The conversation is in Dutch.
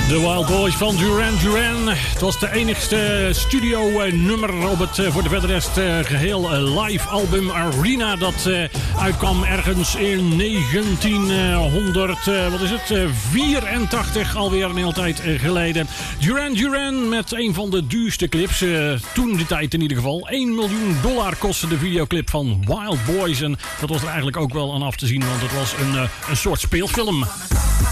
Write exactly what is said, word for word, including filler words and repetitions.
De Wild Boys van Duran Duran. Het was de enigste studio-nummer op het voor de verder rest geheel live album Arena. Dat uitkwam ergens in negentienhonderd, wat is het, vierentachtig, alweer een hele tijd geleden. Duran Duran met een van de duurste clips, toen die tijd in ieder geval. één miljoen dollar kostte de videoclip van Wild Boys. En dat was er eigenlijk ook wel aan af te zien, want het was een, een soort speelfilm.